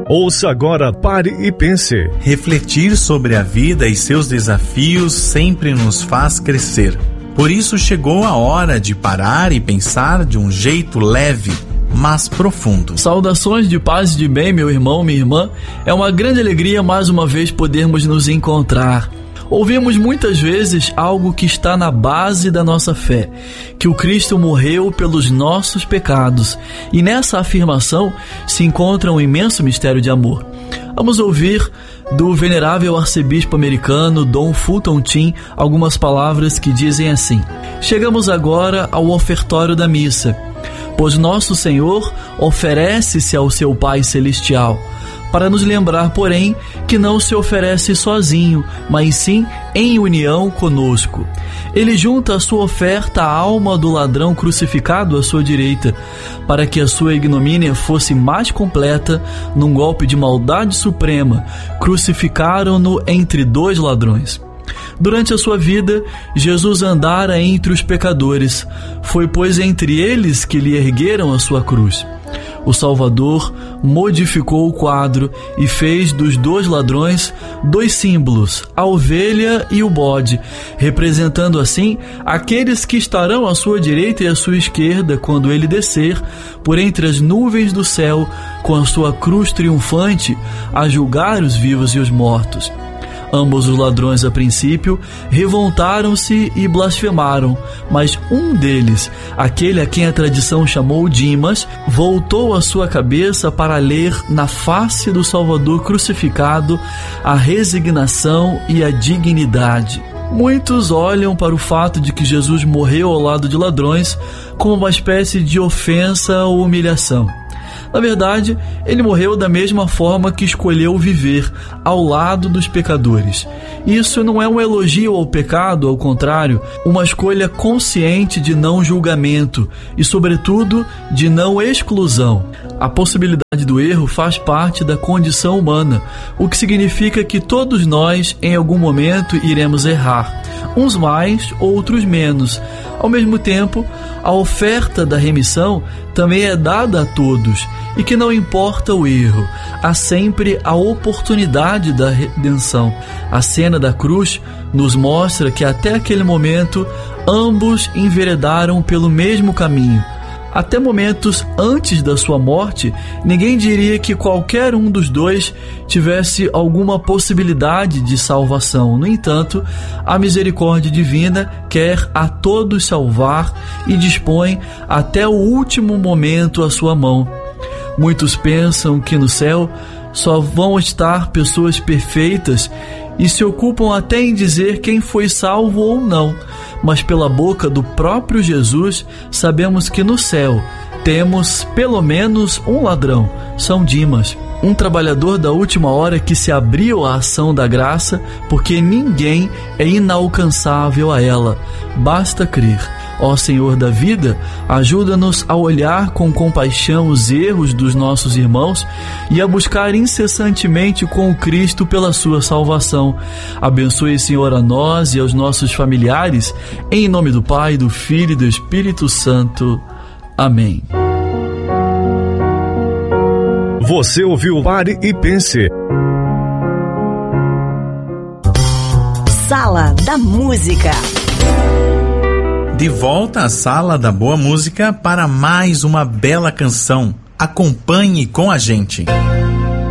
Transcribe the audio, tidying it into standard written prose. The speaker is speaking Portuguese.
Ouça agora, pare e pense. Refletir sobre a vida e seus desafios sempre nos faz crescer. Por isso chegou a hora de parar e pensar de um jeito leve, mas profundo. Saudações de paz e de bem, meu irmão, minha irmã. É uma grande alegria mais uma vez podermos nos encontrar. Ouvimos muitas vezes algo que está na base da nossa fé, que o Cristo morreu pelos nossos pecados, e nessa afirmação se encontra um imenso mistério de amor. Vamos ouvir do venerável arcebispo americano Dom Fulton Sheen algumas palavras que dizem assim: chegamos agora ao ofertório da missa, pois nosso Senhor oferece-se ao seu Pai Celestial, para nos lembrar, porém, que não se oferece sozinho, mas sim em união conosco. Ele junta a sua oferta à alma do ladrão crucificado à sua direita, para que a sua ignomínia fosse mais completa. Num golpe de maldade suprema, crucificaram-no entre dois ladrões. Durante a sua vida, Jesus andara entre os pecadores. Foi, pois, entre eles que lhe ergueram a sua cruz. O Salvador modificou o quadro e fez dos dois ladrões dois símbolos, a ovelha e o bode, representando assim aqueles que estarão à sua direita e à sua esquerda quando ele descer por entre as nuvens do céu com a sua cruz triunfante a julgar os vivos e os mortos. Ambos os ladrões, a princípio, revoltaram-se e blasfemaram, mas um deles, aquele a quem a tradição chamou Dimas, voltou a sua cabeça para ler na face do Salvador crucificado a resignação e a dignidade. Muitos olham para o fato de que Jesus morreu ao lado de ladrões como uma espécie de ofensa ou humilhação. Na verdade, ele morreu da mesma forma que escolheu viver, ao lado dos pecadores. Isso não é um elogio ao pecado, ao contrário, uma escolha consciente de não julgamento e, sobretudo, de não exclusão. A possibilidade do erro faz parte da condição humana, o que significa que todos nós, em algum momento, iremos errar, uns mais, outros menos. Ao mesmo tempo, a oferta da remissão também é dada a todos, e que não importa o erro, há sempre a oportunidade da redenção. A cena da cruz nos mostra que até aquele momento ambos enveredaram pelo mesmo caminho. Até momentos antes da sua morte, ninguém diria que qualquer um dos dois tivesse alguma possibilidade de salvação. No entanto, a misericórdia divina quer a todos salvar e dispõe até o último momento à sua mão. Muitos pensam que no céu só vão estar pessoas perfeitas e se ocupam até em dizer quem foi salvo ou não. Mas pela boca do próprio Jesus, sabemos que no céu temos pelo menos um ladrão, São Dimas, um trabalhador da última hora que se abriu à ação da graça, porque ninguém é inalcançável a ela, basta crer. Ó Senhor da vida, ajuda-nos a olhar com compaixão os erros dos nossos irmãos e a buscar incessantemente com o Cristo pela sua salvação. Abençoe, Senhor, a nós e aos nossos familiares, em nome do Pai, do Filho e do Espírito Santo. Amém. Você ouviu Pare e Pense. Sala da Música. De volta à Sala da Boa Música para mais uma bela canção. Acompanhe com a gente.